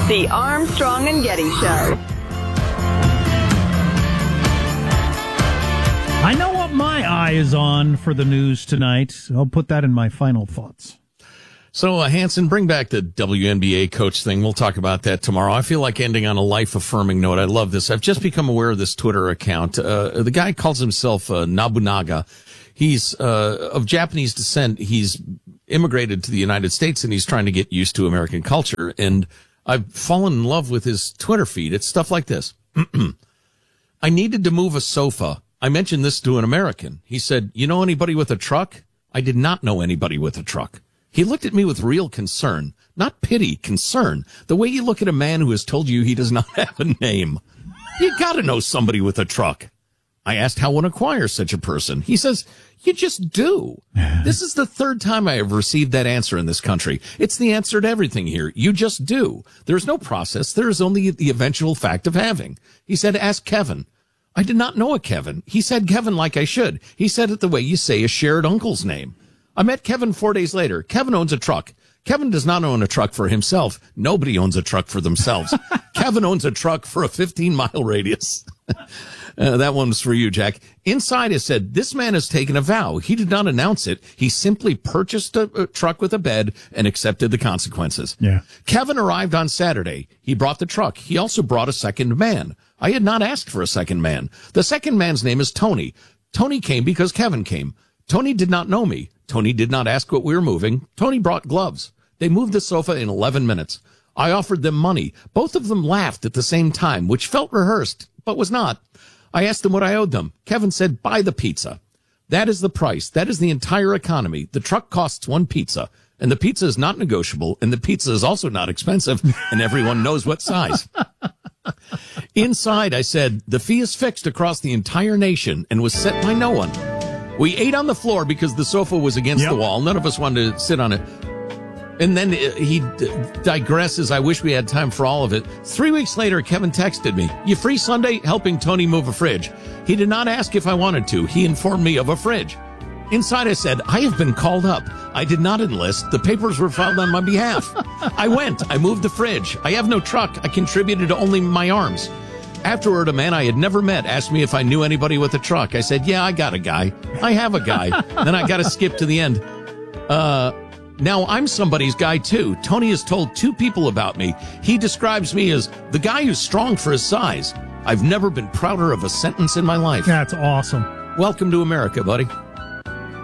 The Armstrong and Getty Show. I know what my eye is on for the news tonight. I'll put that in my final thoughts. So, Hanson, bring back the WNBA coach thing. We'll talk about that tomorrow. I feel like ending on a life-affirming note. I love this. I've just become aware of this Twitter account. The guy calls himself Nobunaga. He's of Japanese descent. He's immigrated to the United States, and he's trying to get used to American culture. And I've fallen in love with his Twitter feed. It's stuff like this. I needed to move a sofa. I mentioned this to an American. He said, "You know anybody with a truck?" I did not know anybody with a truck. He looked at me with real concern, not pity, concern. The way you look at a man who has told you he does not have a name. You gotta know somebody with a truck. I asked how one acquires such a person. He says, you just do. This is the third time I have received that answer in this country. It's the answer to everything here. You just do. There's no process. There is only the eventual fact of having. He said, ask Kevin. I did not know a Kevin. He said Kevin like I should. He said it the way you say a shared uncle's name. I met Kevin 4 days later. Kevin owns a truck. Kevin does not own a truck for himself. Nobody owns a truck for themselves. Kevin owns a truck for a 15-mile radius. That one's for you, Jack. Inside it said, this man has taken a vow. He did not announce it. He simply purchased a truck with a bed and accepted the consequences. Yeah. Kevin arrived on Saturday. He brought the truck. He also brought a second man. I had not asked for a second man. The second man's name is Tony. Tony came because Kevin came. Tony did not know me. Tony did not ask what we were moving. Tony brought gloves. They moved the sofa in 11 minutes. I offered them money. Both of them laughed at the same time, which felt rehearsed, but was not. I asked them what I owed them. Kevin said, buy the pizza. That is the price. That is the entire economy. The truck costs one pizza, and the pizza is not negotiable, and the pizza is also not expensive, and everyone knows what size. Inside, I said, the fee is fixed across the entire nation and was set by no one. We ate on the floor because the sofa was against the wall. None of us wanted to sit on it. And then he digresses. I wish we had time for all of it. 3 weeks later, Kevin texted me, you free Sunday? Helping Tony move a fridge. He did not ask if I wanted to. He informed me of a fridge. Inside, I said, I have been called up. I did not enlist. The papers were filed on my behalf. I went. I moved the fridge. I have no truck. I contributed to only my arms. Afterward, a man I had never met asked me if I knew anybody with a truck. I said, yeah, I got a guy. I have a guy. Then I got to skip to the end. Now I'm somebody's guy, too. Tony has told 2 people about me. He describes me as the guy who's strong for his size. I've never been prouder of a sentence in my life. That's awesome. Welcome to America, buddy.